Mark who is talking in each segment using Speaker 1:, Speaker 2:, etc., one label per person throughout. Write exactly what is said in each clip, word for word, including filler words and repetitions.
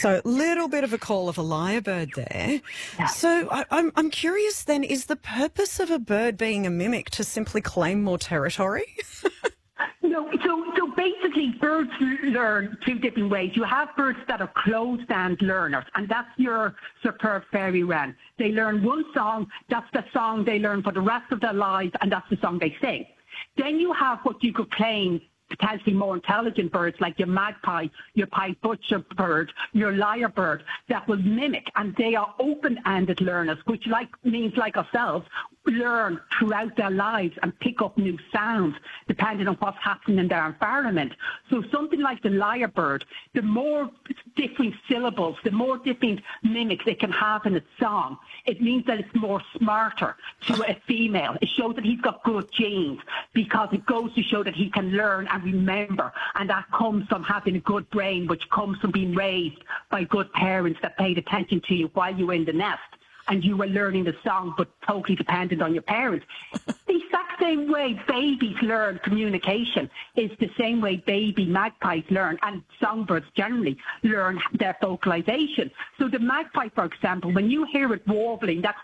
Speaker 1: So a little bit of a call of a lyrebird there.
Speaker 2: Yeah.
Speaker 1: So I, I'm, I'm curious then, is the purpose of a bird being a mimic to simply claim more territory?
Speaker 2: No, so so basically birds learn two different ways. You have birds that are closed-end learners, and that's your superb fairy wren. They learn one song, that's the song they learn for the rest of their lives, and that's the song they sing. Then you have what you could claim potentially more intelligent birds like your magpie, your pied butcher bird, your lyrebird that will mimic, and they are open-ended learners, which like means like ourselves, learn throughout their lives and pick up new sounds depending on what's happening in their environment. So something like the lyrebird, the more different syllables, the more different mimics it can have in its song, it means that it's more smarter to a female. It shows that he's got good genes because it goes to show that he can learn and remember, and that comes from having a good brain, which comes from being raised by good parents that paid attention to you while you were in the nest and you were learning the song, but totally dependent on your parents. The exact same way babies learn communication is the same way baby magpies learn, and songbirds generally learn their vocalization. So the magpie, for example, when you hear it warbling, that's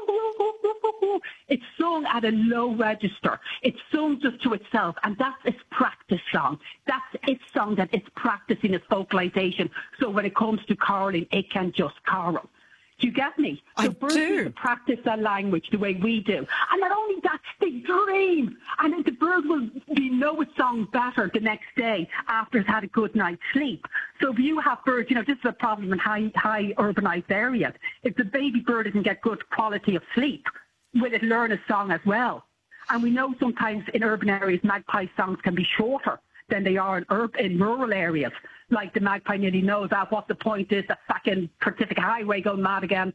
Speaker 2: it's sung at a low register. It's sung just to itself, and that's its practice song. That's its song that it's practicing its vocalization. So when it comes to caroling, it can just carol. Do you get me?
Speaker 1: I
Speaker 2: so birds
Speaker 1: do.
Speaker 2: need to practice their language the way we do. And not only that, they dream. And then the bird will be know its song better the next day after it's had a good night's sleep. So if you have birds, you know, this is a problem in high, high urbanized areas. If the baby bird doesn't get good quality of sleep, will it learn a song as well? And we know sometimes in urban areas, magpie songs can be shorter than they are in, urban, in rural areas. Like the magpie nearly knows that what the point is, that fucking Pacific Highway going mad again.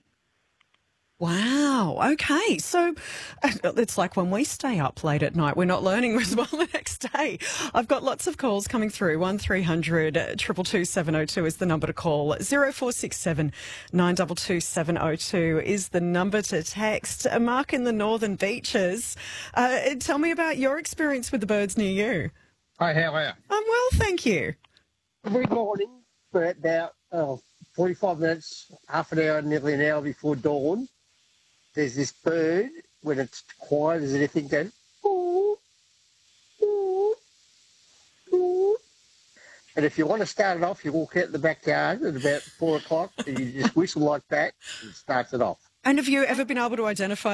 Speaker 1: Wow. Okay. So it's like when we stay up late at night, we're not learning as well the next day. I've got lots of calls coming through. one three hundred two two two seven oh two is the number to call. zero four six seven nine two two seven oh two is the number to text. Mark in the Northern Beaches, uh, tell me about your experience with the birds near you.
Speaker 3: Hi, how are you?
Speaker 1: I'm well, thank you.
Speaker 3: Every morning, for about oh, forty-five minutes, half an hour, nearly an hour before dawn, there's this bird, when it's quiet as anything, goes, ooh, ooh, ooh. And if you want to start it off, you walk out in the backyard at about four o'clock and you just whistle like that and it starts it off.
Speaker 1: And have you ever been able to identify